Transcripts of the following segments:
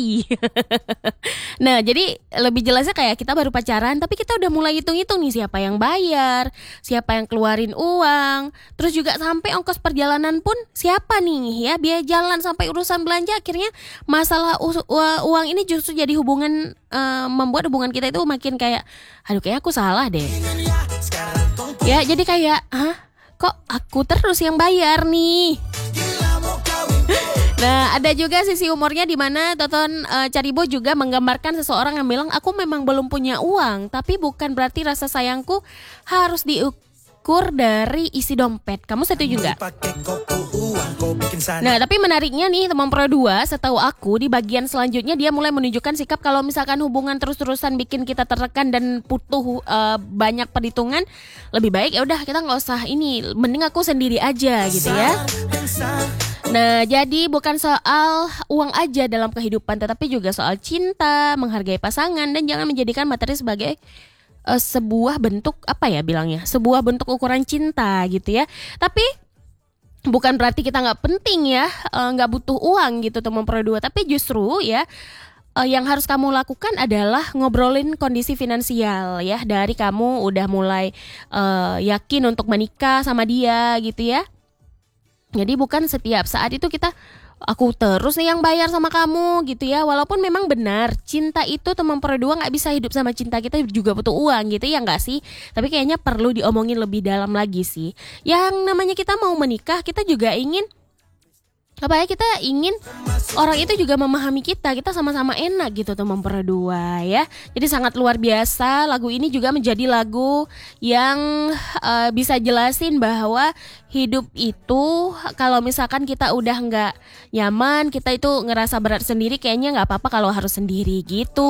lagi. Nah, jadi lebih jelasnya kayak kita baru pacaran tapi kita udah mulai hitung-hitung nih siapa yang bayar, siapa yang keluarin uang, terus juga sampai ongkos perjalanan pun siapa nih ya, biaya jalan sampai urusan belanja. Akhirnya masalah uang ini justru jadi hubungan, membuat hubungan kita itu makin kayak aduh kayaknya aku salah deh. Ya, jadi kayak kok aku terus yang bayar nih. Nah, ada juga sisi humornya di mana Toton Caribo juga menggambarkan seseorang yang bilang aku memang belum punya uang, tapi bukan berarti rasa sayangku harus diukur dari isi dompet. Kamu setuju nggak? Nah, tapi menariknya nih teman Pro 2, setahu aku di bagian selanjutnya dia mulai menunjukkan sikap kalau misalkan hubungan terus-terusan bikin kita tertekan dan butuh banyak perhitungan, lebih baik ya udah kita nggak usah ini, mending aku sendiri aja gitu ya. Nah, jadi bukan soal uang aja dalam kehidupan, tetapi juga soal cinta, menghargai pasangan, dan jangan menjadikan materi sebagai sebuah bentuk apa ya bilangnya, sebuah bentuk ukuran cinta gitu ya. Tapi bukan berarti kita nggak penting ya, nggak butuh uang gitu teman Pro 2. Tapi justru ya yang harus kamu lakukan adalah ngobrolin kondisi finansial ya, dari kamu udah mulai yakin untuk menikah sama dia gitu ya. Jadi bukan setiap saat itu kita aku terus nih yang bayar sama kamu gitu ya. Walaupun memang benar cinta itu teman Pro 2 gak bisa hidup sama cinta, kita juga butuh uang gitu ya gak sih. Tapi kayaknya perlu diomongin lebih dalam lagi sih. Yang namanya kita mau menikah, kita juga ingin apa ya, kita ingin orang itu juga memahami kita sama-sama enak gitu teman Pro 2 ya. Jadi sangat luar biasa, lagu ini juga menjadi lagu yang bisa jelasin bahwa hidup itu kalau misalkan kita udah gak nyaman, kita itu ngerasa berat sendiri, kayaknya gak apa-apa kalau harus sendiri gitu.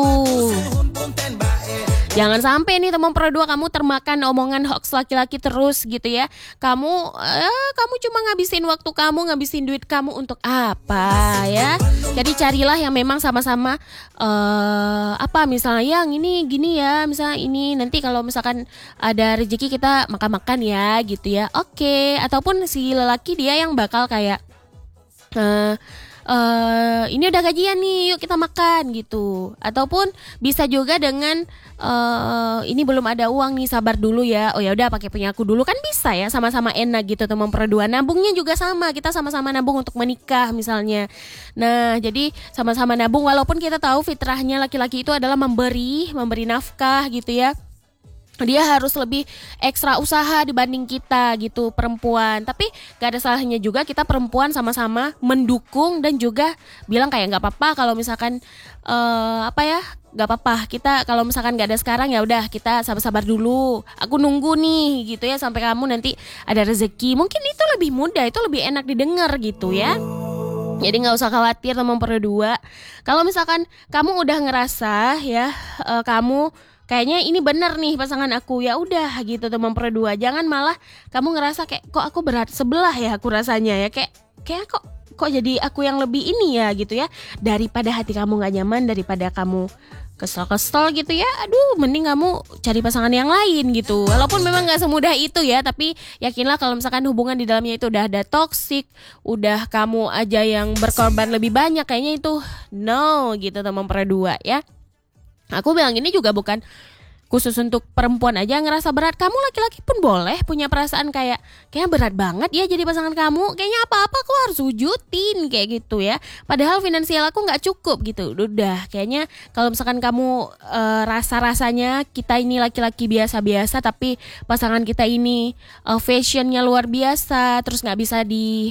Jangan sampai nih teman Pro 2 kamu termakan omongan hoax laki-laki terus gitu ya. Kamu cuma ngabisin waktu kamu, ngabisin duit kamu untuk apa ya? Jadi carilah yang memang sama-sama misalnya yang ini gini ya, misalnya ini nanti kalau misalkan ada rezeki kita makan-makan ya gitu ya. Oke, ataupun si lelaki dia yang bakal kayak ini udah gajian nih, yuk kita makan gitu. Ataupun bisa juga dengan ini belum ada uang nih, sabar dulu ya. Oh ya udah pakai punya aku dulu, kan bisa ya, sama-sama enak gitu teman Pro 2. Nabungnya juga sama, kita sama-sama nabung untuk menikah misalnya. Nah, jadi sama-sama nabung walaupun kita tahu fitrahnya laki-laki itu adalah memberi nafkah gitu ya. Dia harus lebih ekstra usaha dibanding kita gitu perempuan. Tapi gak ada salahnya juga kita perempuan sama-sama mendukung dan juga bilang kayak gak apa-apa kalau misalkan gak apa-apa kita kalau misalkan gak ada sekarang, ya udah kita sabar-sabar dulu. Aku nunggu nih gitu ya sampai kamu nanti ada rezeki. Mungkin itu lebih mudah, itu lebih enak didengar gitu ya. Jadi gak usah khawatir teman Pro 2. Kalau misalkan kamu udah ngerasa ya kamu kayaknya ini bener nih pasangan aku, ya udah gitu teman Pro 2. Jangan malah kamu ngerasa kayak kok aku berat sebelah ya aku rasanya ya, kayak kok jadi aku yang lebih ini ya gitu ya. Daripada hati kamu gak nyaman, daripada kamu kesel-kesel gitu ya, aduh mending kamu cari pasangan yang lain gitu. Walaupun memang gak semudah itu ya, tapi yakinlah kalau misalkan hubungan di dalamnya itu udah ada toksik, udah kamu aja yang berkorban lebih banyak, kayaknya itu no gitu teman Pro 2 ya. Aku bilang ini juga bukan khusus untuk perempuan aja ngerasa berat. Kamu laki-laki pun boleh punya perasaan kayaknya berat banget ya jadi pasangan kamu. Kayaknya apa-apa aku harus wujudin kayak gitu ya. Padahal finansial aku gak cukup gitu. Udah kayaknya kalau misalkan kamu rasa-rasanya kita ini laki-laki biasa-biasa tapi pasangan kita ini fashionnya luar biasa, terus gak bisa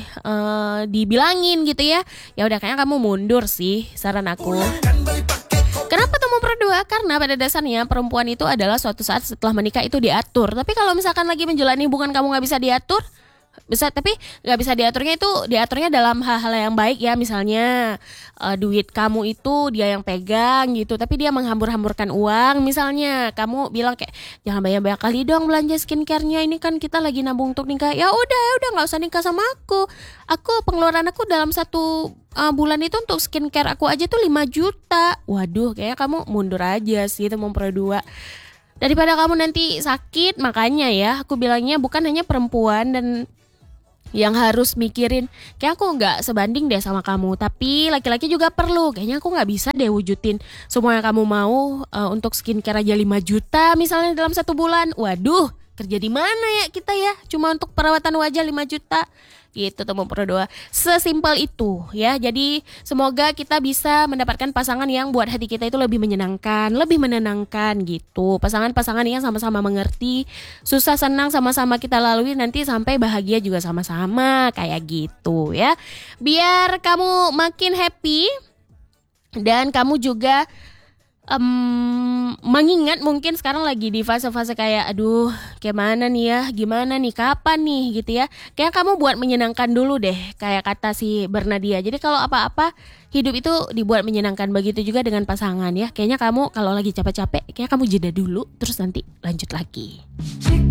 dibilangin gitu ya. Ya udah kayaknya kamu mundur sih saran aku. Kenapa teman Pro 2? Karena pada dasarnya perempuan itu adalah suatu saat setelah menikah itu diatur. Tapi kalau misalkan lagi menjalani hubungan kamu gak bisa diatur, tapi gak bisa diaturnya dalam hal-hal yang baik ya. Misalnya duit kamu itu dia yang pegang gitu, tapi dia menghambur-hamburkan uang. Misalnya kamu bilang kayak jangan banyak-banyak kali dong belanja skincare-nya, ini kan kita lagi nabung untuk nikah. Ya udah gak usah nikah sama aku. Pengeluaran aku dalam satu bulan itu untuk skincare aku aja tuh 5 juta. Waduh, kayaknya kamu mundur aja sih teman Pro 2. Daripada kamu nanti sakit. Makanya ya aku bilangnya bukan hanya perempuan dan yang harus mikirin kayak aku nggak sebanding deh sama kamu, tapi laki-laki juga perlu, kayaknya aku nggak bisa deh wujudin semua yang kamu mau untuk skincare aja 5 juta misalnya dalam 1 bulan. Waduh, kerja di mana ya kita ya, cuma untuk perawatan wajah 5 juta gitu. Temu berdoa sesimpel itu ya. Jadi semoga kita bisa mendapatkan pasangan yang buat hati kita itu lebih menyenangkan, lebih menenangkan gitu. Pasangan-pasangan yang sama-sama mengerti, susah senang sama-sama kita lalui, nanti sampai bahagia juga sama-sama kayak gitu ya. Biar kamu makin happy dan kamu juga mengingat mungkin sekarang lagi di fase-fase kayak aduh kayak mana nih ya, gimana nih, kapan nih gitu ya. Kayak kamu buat menyenangkan dulu deh, kayak kata si Bernadia. Jadi kalau apa-apa hidup itu dibuat menyenangkan, begitu juga dengan pasangan ya. Kayaknya kamu kalau lagi capek-capek kayak kamu jeda dulu terus nanti lanjut lagi.